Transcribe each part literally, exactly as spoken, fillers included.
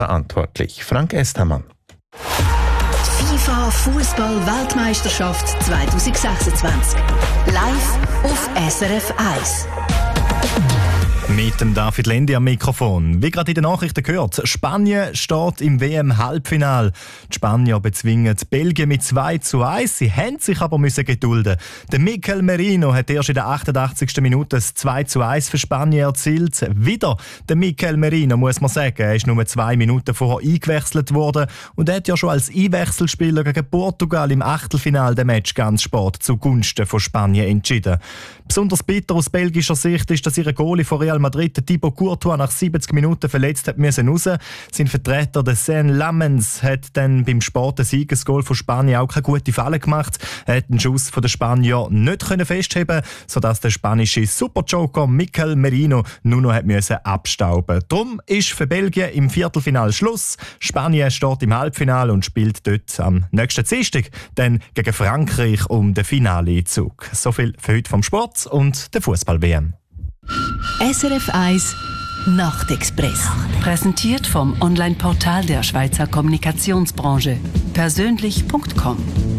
verantwortlich. Frank Estermann. FIFA Fußball-Weltmeisterschaft zwanzig sechsundzwanzig. Live auf S R F eins. Mit dem David Lendi am Mikrofon. Wie gerade in den Nachrichten gehört, Spanien steht im W M-Halbfinale. Die Spanier bezwingen Belgien mit zwei zu eins. Sie haben sich aber müssen gedulden. Der Mikel Merino hat erst in der achtundachtzigsten Minute das zwei zu eins für Spanien erzielt. Wieder der Mikel Merino, muss man sagen. Er ist nur zwei Minuten vorher eingewechselt worden und er hat ja schon als Einwechselspieler gegen Portugal im Achtelfinale den Match ganz spät zugunsten von Spanien entschieden. Besonders bitter aus belgischer Sicht ist, dass ihre Goalie von Real Madrid, Thibaut Courtois, nach siebzig Minuten verletzt hat müssen raus. Sein Vertreter, der Sean Lammens, hat dann beim späten Siegesgoal von Spanien auch keine gute Falle gemacht. Er hat den Schuss von den Spanier nicht können festheben, sodass der spanische Superjoker Mikel Merino nur noch hat müssen abstauben. Darum ist für Belgien im Viertelfinale Schluss. Spanien steht im Halbfinale und spielt dort am nächsten Dienstag dann gegen Frankreich um den Finaleinzug. So viel für heute vom Sport und der Fußball-W M. S R F eins Nachtexpress. Präsentiert vom Online-Portal der Schweizer Kommunikationsbranche. persönlich punkt com.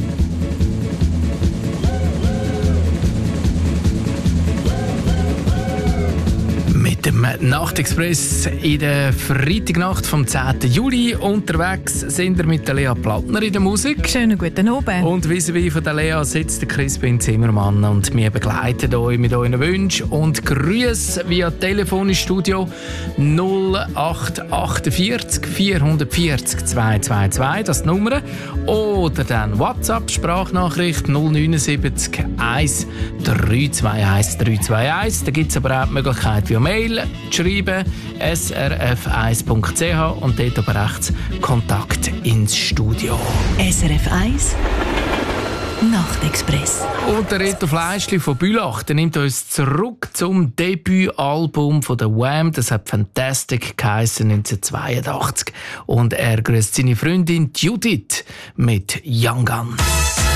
Mit dem Nachtexpress in der Freitagnacht vom zehnten Juli unterwegs sind wir mit der Lea Plattner in der Musik. Schönen guten Abend. Und vis-à-vis von der Lea sitzt der Crispin Zimmermann und wir begleiten euch mit euren Wünschen und Grüßen via Telefon ins Studio null acht achtundvierzig vierhundertvierzig zweihundertzweiundzwanzig, das ist die Nummer. Oder dann WhatsApp-Sprachnachricht null neunundsiebzig eins drei zwei eins drei zwei eins. Da gibt es aber auch die Möglichkeit via Mail zu schreiben, s r f eins punkt c h und dort aber rechts Kontakt ins Studio. S R F eins Nachtexpress. Und der Reto Fleischli von Bülach, der nimmt uns zurück zum Debütalbum von der Wham. Das hat Fantastic geheissen neunzehnhundertzweiundachtzig. Und er grüßt seine Freundin Judith mit Young Gun.